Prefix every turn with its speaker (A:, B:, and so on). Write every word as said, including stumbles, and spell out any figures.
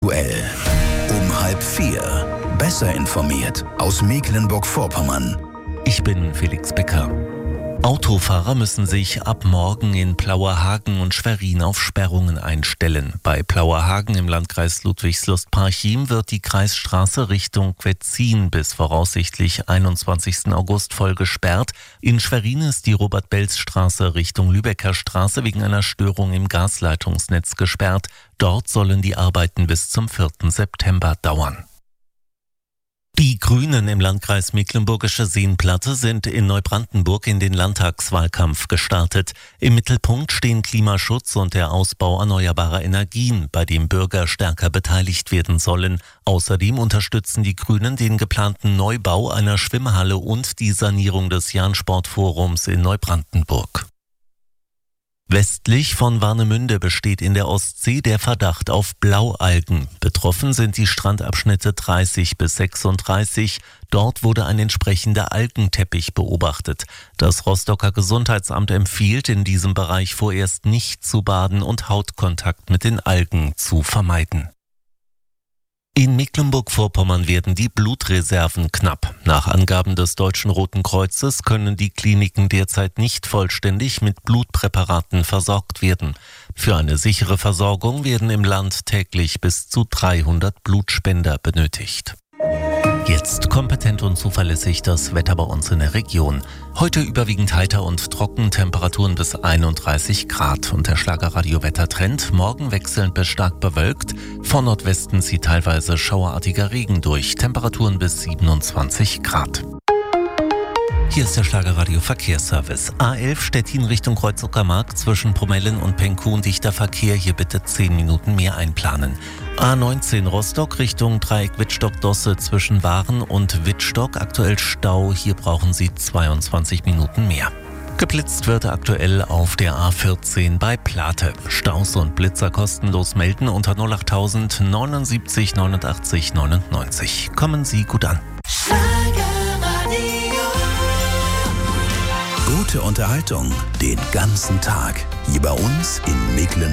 A: aktuell. Um halb vier. Besser informiert aus Mecklenburg-Vorpommern.
B: Ich bin Felix Becker. Autofahrer müssen sich ab morgen in Plauerhagen und Schwerin auf Sperrungen einstellen. Bei Plauerhagen im Landkreis Ludwigslust-Parchim wird die Kreisstraße Richtung Wetzin bis voraussichtlich einundzwanzigsten August voll gesperrt. In Schwerin ist die Robert-Belz-Straße Richtung Lübecker Straße wegen einer Störung im Gasleitungsnetz gesperrt. Dort sollen die Arbeiten bis zum vierten September dauern. Die Grünen im Landkreis Mecklenburgische Seenplatte sind in Neubrandenburg in den Landtagswahlkampf gestartet. Im Mittelpunkt stehen Klimaschutz und der Ausbau erneuerbarer Energien, bei dem Bürger stärker beteiligt werden sollen. Außerdem unterstützen die Grünen den geplanten Neubau einer Schwimmhalle und die Sanierung des Jahn-Sportforums in Neubrandenburg. Westlich von Warnemünde besteht in der Ostsee der Verdacht auf Blaualgen. Betroffen sind die Strandabschnitte dreißig bis sechsunddreißig. Dort wurde ein entsprechender Algenteppich beobachtet. Das Rostocker Gesundheitsamt empfiehlt, in diesem Bereich vorerst nicht zu baden und Hautkontakt mit den Algen zu vermeiden. In Mecklenburg-Vorpommern werden die Blutreserven knapp. Nach Angaben des Deutschen Roten Kreuzes können die Kliniken derzeit nicht vollständig mit Blutpräparaten versorgt werden. Für eine sichere Versorgung werden im Land täglich bis zu dreihundert Blutspender benötigt. Jetzt kompetent und zuverlässig das Wetter bei uns in der Region. Heute überwiegend heiter und trocken, Temperaturen bis einunddreißig Grad. Und der Schlagerradio-Wettertrend, morgen wechselnd bis stark bewölkt. Von Nordwesten zieht teilweise schauerartiger Regen durch, Temperaturen bis siebenundzwanzig Grad. Hier ist der Schlagerradio-Verkehrsservice. A elf Stettin Richtung Kreuzuckermarkt zwischen Promellen und Penkun dichter Verkehr. Hier bitte zehn Minuten mehr einplanen. A neunzehn Rostock Richtung Dreieck Wittstock-Dosse zwischen Waren und Wittstock. Aktuell Stau. Hier brauchen Sie zweiundzwanzig Minuten mehr. Geblitzt wird aktuell auf der A vierzehn bei Plate. Staus und Blitzer kostenlos melden unter null acht tausend neunundsiebzig neunundachtzig neunundneunzig. Kommen Sie gut an.
A: Gute Unterhaltung den ganzen Tag. Hier bei uns in Mecklenburg.